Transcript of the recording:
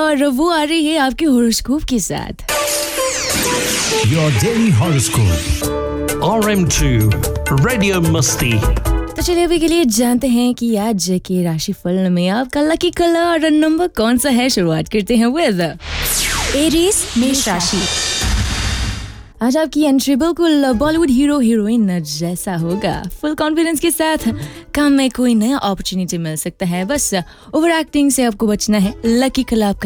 और वो आ रही है आपके हॉरोस्कोप के साथ। Your daily horoscope. RM2 Radio Musti. तो चलिए अभी के लिए जानते हैं कि आज के राशिफल में आपका लकी कलर और नंबर कौन सा है। शुरुआत करते हैं विद एरीज मेष राशि। आज आपकी एंट्री बिल्कुल बॉलीवुड हीरो हीरोइन जैसा होगा। फुल कॉन्फिडेंस के साथ काम में कोई नया अपॉर्चुनिटी मिल सकता है, बस ओवर एक्टिंग से आपको बचना है। लकी कलर आपका